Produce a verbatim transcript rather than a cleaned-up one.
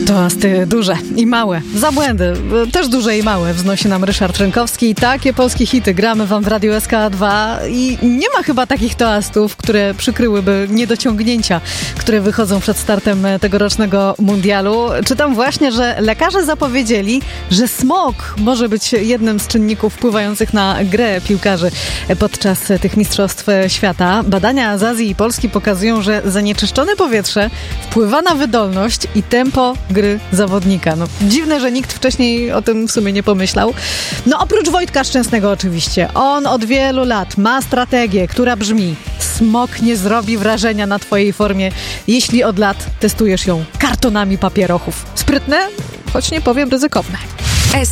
Toasty duże i małe. Za błędy, też duże i małe, wznosi nam Ryszard Rynkowski. Takie polskie hity gramy wam w Radiu S K dwa i nie ma chyba takich toastów, które przykryłyby niedociągnięcia, które wychodzą przed startem tegorocznego mundialu. Czytam właśnie, że lekarze zapowiedzieli, że smog może być jednym z czynników wpływających na grę piłkarzy podczas tych mistrzostw świata. Badania z Azji i Polski pokazują, że zanieczyszczone powietrze wpływa na wydolność i tempo gry zawodnika. No, dziwne, że nikt wcześniej o tym w sumie nie pomyślał. No oprócz Wojtka Szczęsnego oczywiście. On od wielu lat ma strategię, która brzmi: smog nie zrobi wrażenia na twojej formie, jeśli od lat testujesz ją kartonami papierochów. Sprytne, choć nie powiem ryzykowne.